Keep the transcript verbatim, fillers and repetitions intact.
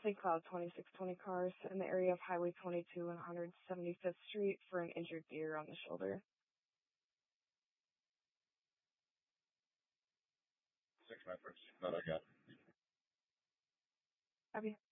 Saint Cloud twenty-six twenty cars in the area of Highway twenty-two and one hundred seventy-fifth Street for an injured deer on the shoulder. Six members. That I got. Copy.